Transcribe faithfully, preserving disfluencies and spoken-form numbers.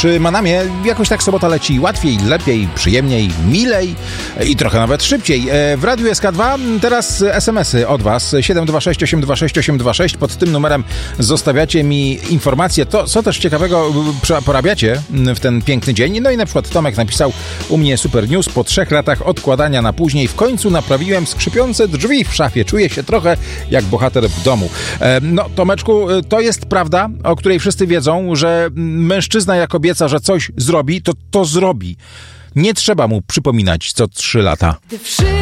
przy Manamie. Jakoś tak sobota leci łatwiej, lepiej, przyjemniej, milej i trochę nawet szybciej. W Radiu S K dwa teraz es em esy od Was. siedem dwa sześć osiem dwa sześć osiem dwa sześć. Pod tym numerem zostawiacie mi informacje, to co też ciekawego porabiacie w ten piękny dzień. No i na przykład Tomek napisał u mnie super news. Po trzech latach odkładania na później w końcu naprawiłem skrzypiące drzwi w szafie. Czuję się trochę jak bohater w domu. No Tomeczku, to jest prawda, o której wszyscy wiedzą, że mężczyzna jak obieca, że coś zrobi, to to zrobi. Nie trzeba mu przypominać co trzy lata.